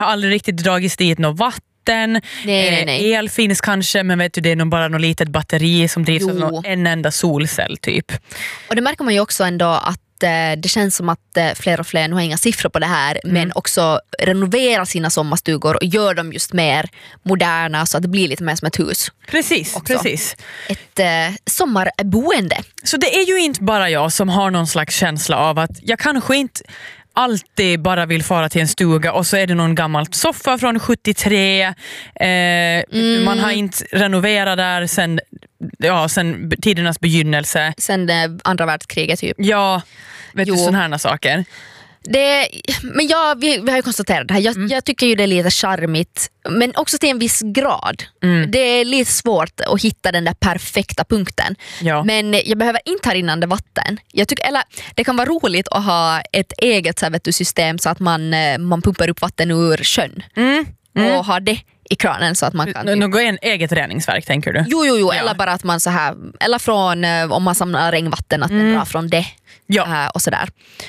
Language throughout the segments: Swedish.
har aldrig riktigt dragits dit något vatten. Nej. El finns kanske, men vet du, det är nog bara något litet batteri som drivs av en enda solcell typ. Och det märker man ju också ändå att det känns som att fler och fler, nu har inga siffror på det här, men också renoverar sina sommarstugor och gör dem just mer moderna så att det blir lite mer som ett hus. Precis. Ett sommarboende. Så det är ju inte bara jag som har någon slags känsla av att jag kanske inte alltid bara vill fara till en stuga och så är det någon gammalt soffa från 73. Man har inte renoverat där sen tidernas begynnelse. Sen andra världskriget typ. Ja, vet du, sådana här saker. Men vi har ju konstaterat det här. Jag tycker ju det är lite charmigt, men också till en viss grad. Det är lite svårt att hitta den där perfekta punkten. Ja. Men jag behöver inte ha rinnande vatten. Det kan vara roligt att ha ett eget system så att man pumpar upp vatten ur sjön och har det i kranen så att man kan... Något eget reningsverk, tänker du? Jo, ja. Eller bara att man så här, eller från om man samlar regnvatten, att den drar från det och sådär.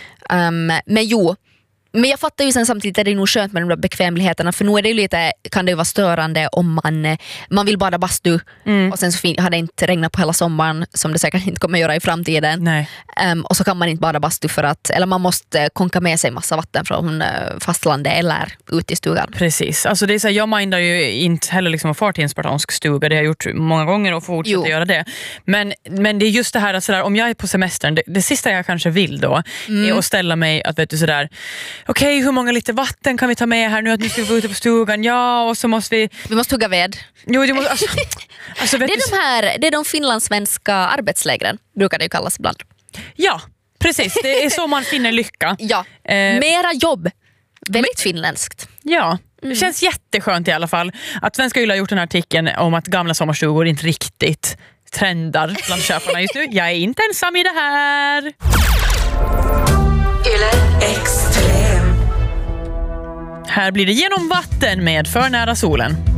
Men jag fattar ju sen samtidigt att det är nog skönt med de där bekvämligheterna, för nu är det ju lite, kan det ju vara störande om man vill bada bastu och sen så har det inte regnat på hela sommaren, som det säkert inte kommer göra i framtiden. Nej. Och så kan man inte bada bastu eller man måste konka med sig massa vatten från fastlandet eller ut i stugan. Precis, alltså det är så här, jag mindar ju inte heller liksom att fara till en spartansk stuga, det har jag gjort många gånger och fortsätter göra det. Men det är just det här att sådär, om jag är på semestern, det sista jag kanske vill då är att ställa mig att, vet du, sådär, okej, hur många liter vatten kan vi ta med här nu att nu ska vi gå ut på stugan? Ja, och så måste vi måste hugga ved. Jo, det måste, alltså, det är de finlandssvenska arbetslägren, brukar det ju kallas ibland. Ja, precis. Det är så man finner lycka. Ja, mera jobb. Väldigt finländskt. Ja, det känns jätteskönt i alla fall att Svenska Yle har gjort den här artikeln om att gamla sommarstugor inte riktigt trendar bland köparna just nu. Jag är inte ensam i det här. Yle Extrem. Här blir det genom vatten med För nära solen.